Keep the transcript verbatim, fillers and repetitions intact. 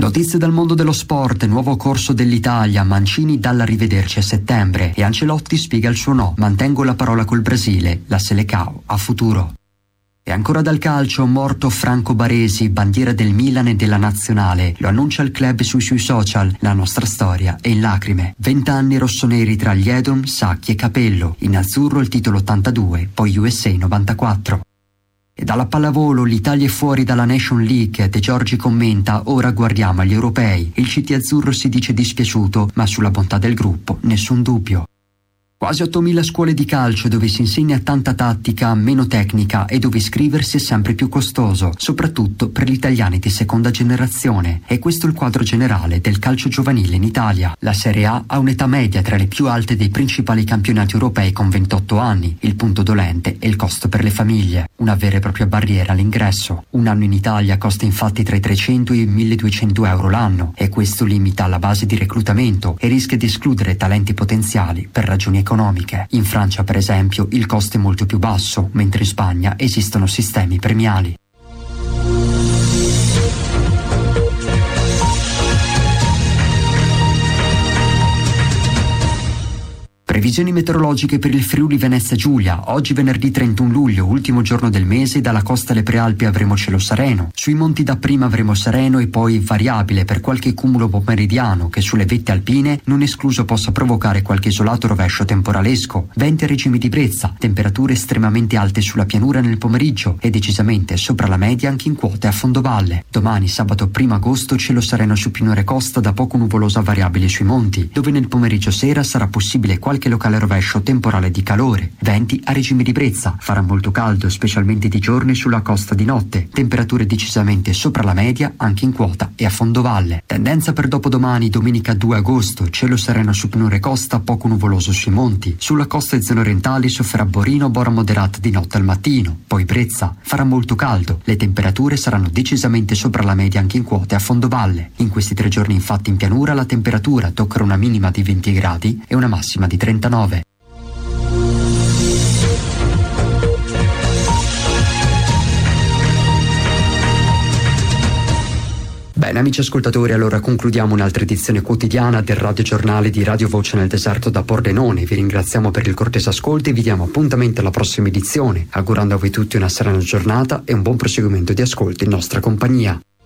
Notizie dal mondo dello sport, nuovo corso dell'Italia, Mancini dà l'arrivederci a settembre e Ancelotti spiega il suo no, mantengo la parola col Brasile, la Selecao ha futuro. E ancora dal calcio, morto Franco Baresi, bandiera del Milan e della Nazionale, lo annuncia il club sui suoi social, la nostra storia è in lacrime. Vent'anni rossoneri tra gli Edom, Sacchi e Capello, in azzurro il titolo ottantadue, poi U S A novantaquattro. E dalla pallavolo l'Italia è fuori dalla Nation League, De Giorgi commenta, ora guardiamo agli europei. Il C T azzurro si dice dispiaciuto, ma sulla bontà del gruppo nessun dubbio. Quasi ottomila scuole di calcio dove si insegna tanta tattica, meno tecnica e dove iscriversi è sempre più costoso, soprattutto per gli italiani di seconda generazione. E questo è il quadro generale del calcio giovanile in Italia. La Serie A ha un'età media tra le più alte dei principali campionati europei con ventotto anni. Il punto dolente è il costo per le famiglie, una vera e propria barriera all'ingresso. Un anno in Italia costa infatti tra i trecento e i milleduecento euro l'anno e questo limita la base di reclutamento e rischia di escludere talenti potenziali per ragioni economiche. In Francia, per esempio, il costo è molto più basso, mentre in Spagna esistono sistemi premiali. Previsioni meteorologiche per il Friuli Venezia Giulia. Oggi venerdì trentuno luglio, ultimo giorno del mese, dalla costa alle prealpi avremo cielo sereno. Sui monti dapprima avremo sereno e poi variabile per qualche cumulo pomeridiano che sulle vette alpine non escluso possa provocare qualche isolato rovescio temporalesco. Venti a regime di brezza, temperature estremamente alte sulla pianura nel pomeriggio e decisamente sopra la media anche in quote a fondovalle. Domani sabato primo agosto cielo sereno su pianure costa da poco nuvolosa variabile sui monti, dove nel pomeriggio sera sarà possibile qualche locale rovescio temporale di calore. Venti a regime di brezza, farà molto caldo specialmente di giorno e sulla costa di notte, temperature decisamente sopra la media anche in quota e a fondovalle. Tendenza per dopodomani domenica due agosto, cielo sereno su pianure costa, poco nuvoloso sui monti, sulla costa e zone orientali sofferà Borino, bora moderata di notte al mattino, poi brezza, farà molto caldo, le temperature saranno decisamente sopra la media anche in quote a fondovalle. In questi tre giorni infatti in pianura la temperatura toccherà una minima di venti gradi e una massima di trentanove. Bene amici ascoltatori, allora concludiamo un'altra edizione quotidiana del radiogiornale di Radio Voce nel Deserto da Pordenone. Vi ringraziamo per il cortese ascolto e vi diamo appuntamento alla prossima edizione, augurando a voi tutti una serena giornata e un buon proseguimento di ascolto in nostra compagnia.